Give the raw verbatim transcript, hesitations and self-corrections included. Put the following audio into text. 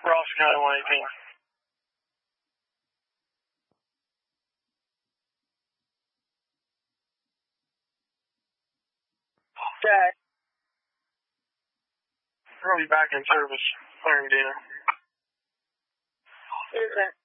Ross County one eighteen. Okay. We'll be back in service. Clearing dinner. Isn't.